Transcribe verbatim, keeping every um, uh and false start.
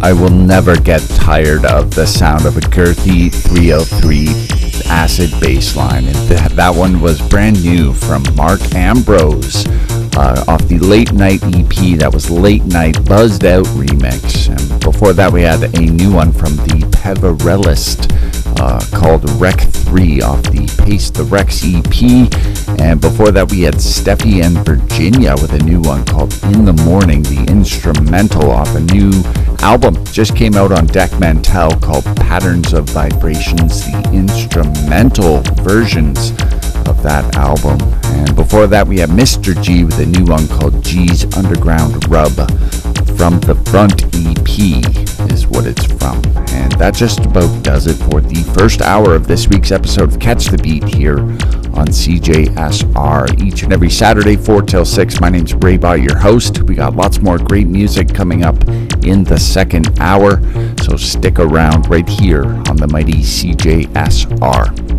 I will never get tired of the sound of a girthy three oh three acid bass line. And th- that one was brand new from Mark Ambrose uh, off the Late Night E P. That was Late Night Buzzed Out remix. And before that we had a new one from the Peverellist uh, called Rec three off the Pace the Rex E P. And before that we had Steffi and Virginia with a new one called In the Morning, the instrumental off a new album. Just came out on Deck Mantel called Patterns of Vibrations, the instrumental versions of that album. And before that we have Mister G with a new one called G's Underground Rub. From the Front E P is what it's from. And that just about does it for the first hour of this week's episode of Catch the Beat here on C J S R. Each and every Saturday, four till six. My name's Ray Bott, your host. We got lots more great music coming up in the second hour, so stick around right here on the mighty C J S R.